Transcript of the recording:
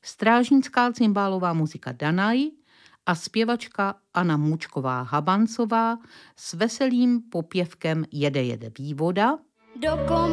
strážnická cymbálová muzika Danaj a zpěvačka Anna Mučková-Habancová s veselým popěvkem Jede jede vývoda. Do